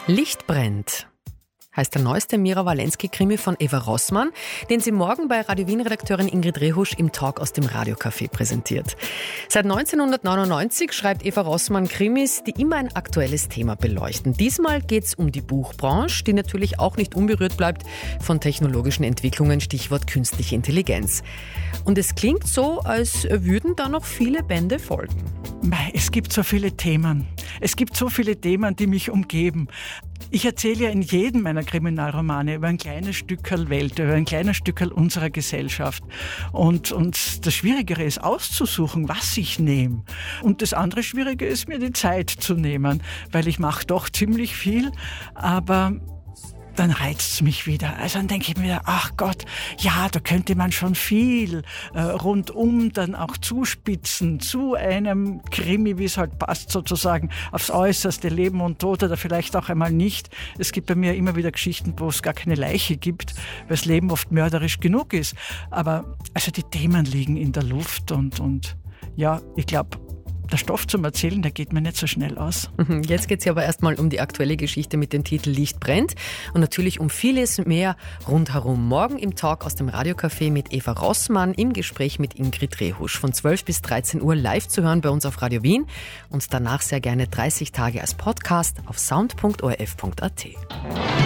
Licht brennt heißt der neueste Mira Walensky-Krimi von Eva Rossmann, den sie morgen bei Radio Wien-Redakteurin Ingrid Rehusch im Talk aus dem Radiocafé präsentiert. Seit 1999 schreibt Eva Rossmann Krimis, die immer ein aktuelles Thema beleuchten. Diesmal geht es um die Buchbranche, die natürlich auch nicht unberührt bleibt von technologischen Entwicklungen, Stichwort künstliche Intelligenz. Und es klingt so, als würden da noch viele Bände folgen. Es gibt so viele Themen. Es gibt so viele Themen, die mich umgeben. Ich erzähle ja in jedem meiner Kriminalromane über ein kleines Stückerl Welt, über ein kleines Stückerl unserer Gesellschaft. Und das Schwierigere ist auszusuchen, was ich nehme. Und das andere Schwierige ist, mir die Zeit zu nehmen, weil ich mache doch ziemlich viel, aber dann reizt es mich wieder. Also dann denke ich mir wieder, ach Gott, ja, da könnte man schon viel rundum dann auch zuspitzen zu einem Krimi, wie es halt passt, sozusagen aufs Äußerste, Leben und Tod oder vielleicht auch einmal nicht. Es gibt bei mir immer wieder Geschichten, wo es gar keine Leiche gibt, weil das Leben oft mörderisch genug ist. Aber also die Themen liegen in der Luft und ja, ich glaube, der Stoff zum Erzählen, der geht mir nicht so schnell aus. Jetzt geht es ja aber erstmal um die aktuelle Geschichte mit dem Titel Licht brennt und natürlich um vieles mehr rundherum. Morgen im Talk aus dem Radiocafé mit Eva Rossmann im Gespräch mit Ingrid Rehusch von 12 bis 13 Uhr live zu hören bei uns auf Radio Wien und danach sehr gerne 30 Tage als Podcast auf sound.orf.at.